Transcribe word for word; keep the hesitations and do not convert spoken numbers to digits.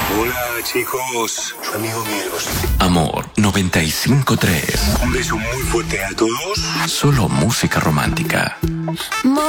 Hola, chicos. Su amigo Mielos. Amor noventa y cinco tres. Un beso muy fuerte a todos. Solo música romántica.